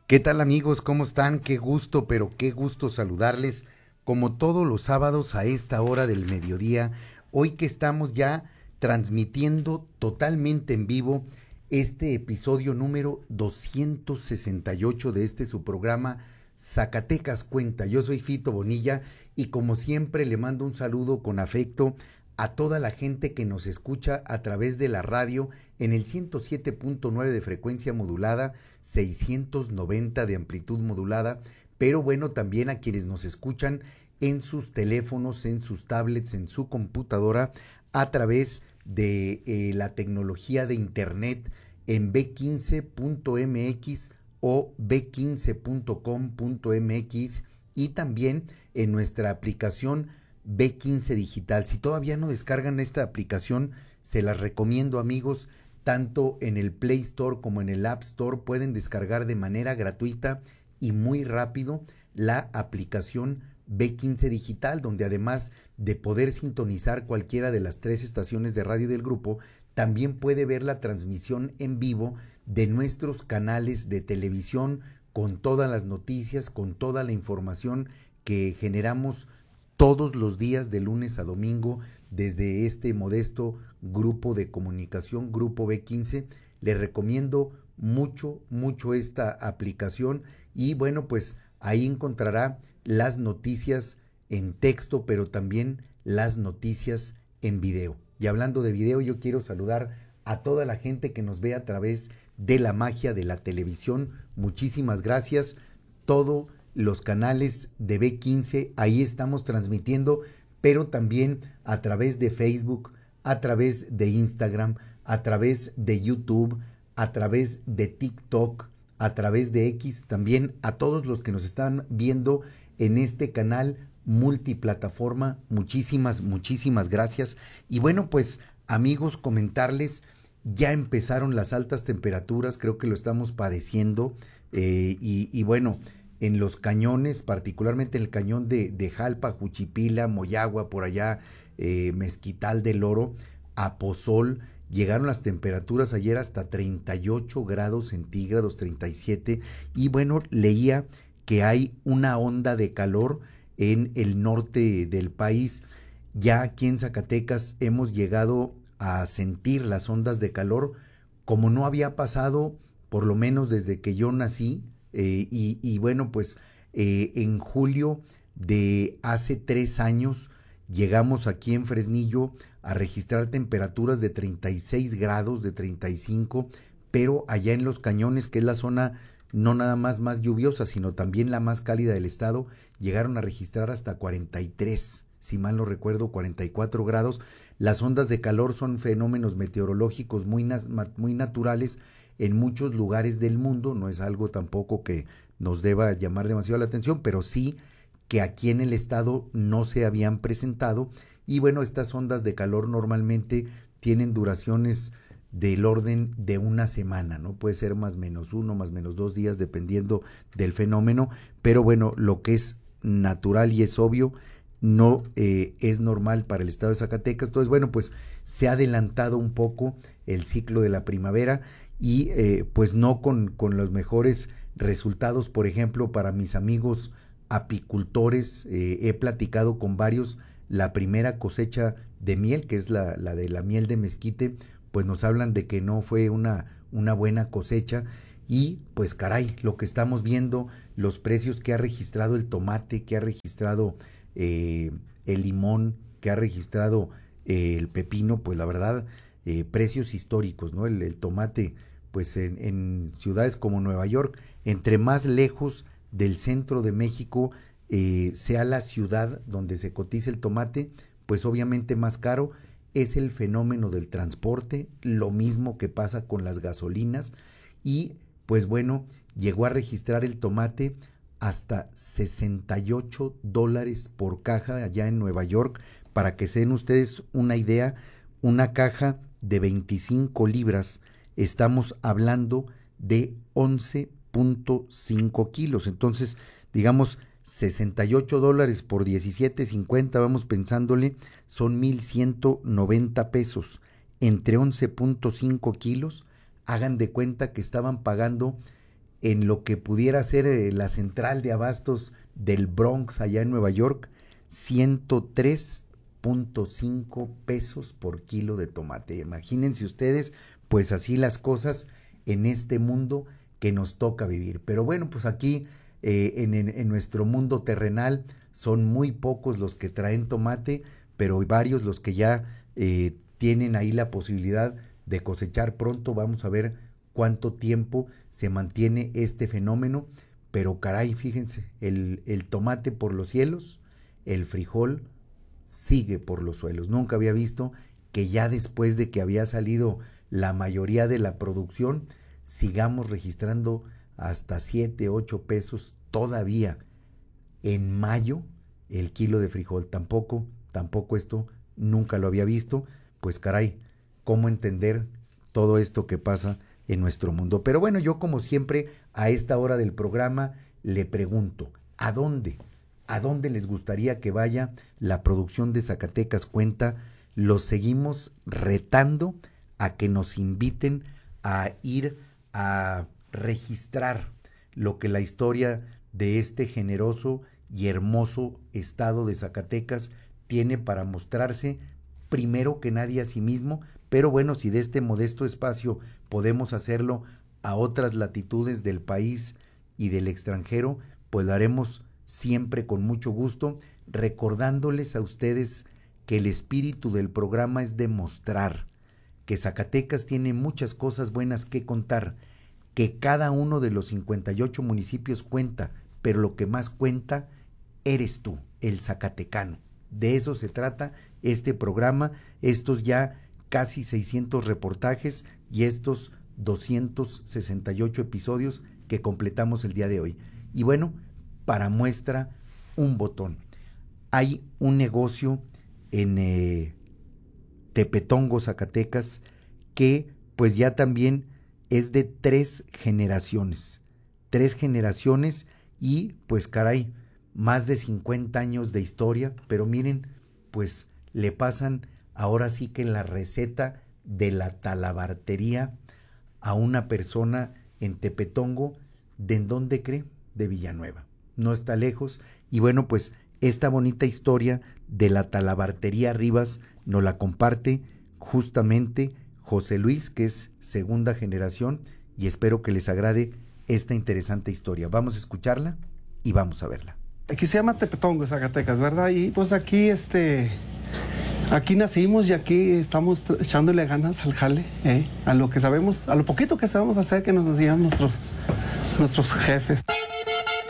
¿Qué tal amigos? ¿Cómo están? Qué gusto, pero qué gusto saludarles como todos los sábados a esta hora del mediodía. Hoy que estamos ya transmitiendo totalmente en vivo este episodio número 268 de este su programa Zacatecas Cuenta. Yo soy Fito Bonilla y como siempre le mando un saludo con afecto a toda la gente que nos escucha a través de la radio en el 107.9 de frecuencia modulada, 690 de amplitud modulada, pero bueno, también a quienes nos escuchan en sus teléfonos, en sus tablets, en su computadora, a través de la tecnología de internet en b15.mx o b15.com.mx y también en nuestra aplicación B15 Digital. Si todavía no descargan esta aplicación, se las recomiendo amigos, tanto en el Play Store como en el App Store pueden descargar de manera gratuita y muy rápido la aplicación B15 Digital, donde además de poder sintonizar cualquiera de las 3 estaciones de radio del grupo, también puede ver la transmisión en vivo de nuestros canales de televisión con todas las noticias, con toda la información que generamos todos los días de lunes a domingo desde este modesto grupo de comunicación, Grupo B15. Les recomiendo mucho esta aplicación y bueno, pues ahí encontrará las noticias en texto, pero también las noticias en video. Y hablando de video, yo quiero saludar a toda la gente que nos ve a través de la magia de la televisión. Muchísimas gracias. Todo los canales de B15, ahí estamos transmitiendo, pero también a través de Facebook, a través de Instagram, a través de YouTube, a través de TikTok, a través de X, también a todos los que nos están viendo en este canal multiplataforma, muchísimas gracias. Y bueno, pues amigos, comentarles, ya empezaron las altas temperaturas, creo que lo estamos padeciendo, y bueno, en los cañones, particularmente en el cañón de Jalpa, Juchipila, Moyagua, por allá, Mezquital del Oro, Aposol, llegaron las temperaturas ayer hasta 38 grados centígrados, 37, y bueno, leía que hay una onda de calor en el norte del país. Ya aquí en Zacatecas hemos llegado a sentir las ondas de calor como no había pasado, por lo menos desde que yo nací, y bueno, pues en julio de hace 3 años llegamos aquí en Fresnillo a registrar temperaturas de 36 grados, de 35, pero allá en Los Cañones, que es la zona no nada más lluviosa, sino también la más cálida del estado, llegaron a registrar hasta 43, si mal no recuerdo, 44 grados. Las ondas de calor son fenómenos meteorológicos muy naturales en muchos lugares del mundo, no es algo tampoco que nos deba llamar demasiado la atención, pero sí que aquí en el estado no se habían presentado. Y bueno, estas ondas de calor normalmente tienen duraciones del orden de una semana, ¿no? Puede ser más menos 1, más menos 2 días, dependiendo del fenómeno, pero bueno, lo que es natural y es obvio, no es normal para el estado de Zacatecas. Entonces, bueno, pues se ha adelantado un poco el ciclo de la primavera y pues no con los mejores resultados. Por ejemplo, para mis amigos apicultores, he platicado con varios, la primera cosecha de miel, que es la de la miel de mezquite, pues nos hablan de que no fue una buena cosecha. Y pues caray, lo que estamos viendo, los precios que ha registrado el tomate, que ha registrado el limón, que ha registrado el pepino, pues la verdad, precios históricos, ¿no? El tomate, pues en ciudades como Nueva York, entre más lejos del centro de México sea la ciudad donde se cotiza el tomate, pues obviamente más caro. Es el fenómeno del transporte, lo mismo que pasa con las gasolinas. Y pues bueno, llegó a registrar el tomate hasta $68 por caja allá en Nueva York. Para que se den ustedes una idea, una caja de 25 libras, estamos hablando de 11.5 kilos. Entonces, digamos, $68 por 17.50, vamos pensándole, son 1,190 pesos. Entre 11.5 kilos, hagan de cuenta que estaban pagando en lo que pudiera ser la central de abastos del Bronx allá en Nueva York, 103.5 pesos por kilo de tomate. Imagínense ustedes, pues así las cosas en este mundo que nos toca vivir. Pero bueno, pues aquí en nuestro mundo terrenal son muy pocos los que traen tomate, pero varios los que ya tienen ahí la posibilidad de cosechar pronto. Vamos a ver cuánto tiempo se mantiene este fenómeno, pero caray, fíjense, el tomate por los cielos, el frijol sigue por los suelos. Nunca había visto que ya después de que había salido la mayoría de la producción, sigamos registrando hasta 7, 8 pesos todavía en mayo el kilo de frijol. Tampoco esto nunca lo había visto. Pues caray, ¿cómo entender todo esto que pasa en nuestro mundo? Pero bueno, yo como siempre a esta hora del programa le pregunto, ¿a dónde les gustaría que vaya la producción de Zacatecas Cuenta? Los seguimos retando a que nos inviten a ir a registrar lo que la historia de este generoso y hermoso estado de Zacatecas tiene para mostrarse, primero que nadie a sí mismo. Pero bueno, si de este modesto espacio podemos hacerlo a otras latitudes del país y del extranjero, pues lo haremos siempre con mucho gusto, recordándoles a ustedes que el espíritu del programa es demostrar que Zacatecas tiene muchas cosas buenas que contar, que cada uno de los 58 municipios cuenta, pero lo que más cuenta eres tú, el zacatecano. De eso se trata este programa, estos ya casi 600 reportajes y estos 268 episodios que completamos el día de hoy. Y bueno, para muestra, un botón. Hay un negocio en Tepetongo, Zacatecas, que pues ya también es de 3 generaciones. 3 generaciones y pues caray, más de 50 años de historia, pero miren, pues le pasan ahora sí que la receta de la talabartería a una persona en Tepetongo. ¿De dónde cree? De Villanueva. No está lejos. Y bueno, pues esta bonita historia de la talabartería Rivas nos la comparte justamente José Luis, que es segunda generación, y espero que les agrade esta interesante historia. Vamos a escucharla y vamos a verla. Aquí se llama Tepetongo, Zacatecas, ¿verdad? Y pues aquí aquí nacimos y aquí estamos echándole ganas al jale, a lo que sabemos, a lo poquito que sabemos hacer, que nos decían nuestros jefes.